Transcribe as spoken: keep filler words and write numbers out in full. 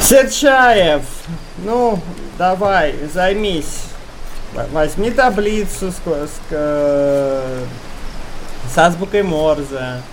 Серчаев, ну, давай, займись. Возьми таблицу с, с, с азбукой Морзе.